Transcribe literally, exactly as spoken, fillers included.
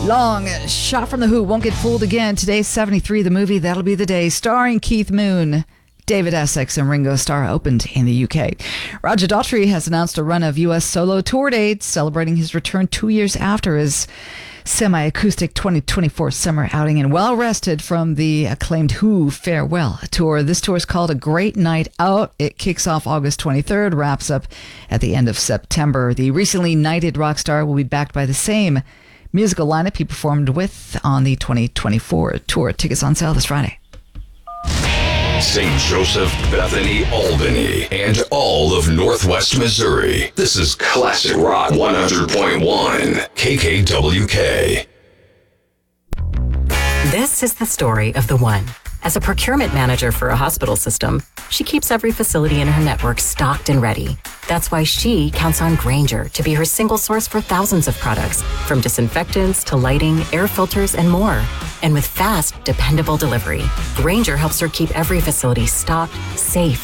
Long Shot from the Who won't get fooled again. Today's seventy-three, the movie That'll Be the Day, starring Keith Moon, David Essex, and Ringo Starr, opened in the U K. Roger Daltrey has announced a run of U S solo tour dates, celebrating his return two years after his semi-acoustic twenty twenty-four summer outing, and well rested from the acclaimed Who farewell tour. This tour is called A Great Night Out. It kicks off August twenty-third, wraps up at the end of September. The recently knighted rock star will be backed by the same musical lineup he performed with on the twenty twenty-four tour. Tickets on sale this Friday. Saint Joseph, Bethany, Albany, and all of Northwest Missouri. This is Classic Rock one hundred point one, K K W K. This is the story of the one. As a procurement manager for a hospital system, she keeps every facility in her network stocked and ready. That's why she counts on Grainger to be her single source for thousands of products, from disinfectants to lighting, air filters, and more. And with fast, dependable delivery, Grainger helps her keep every facility stocked, safe,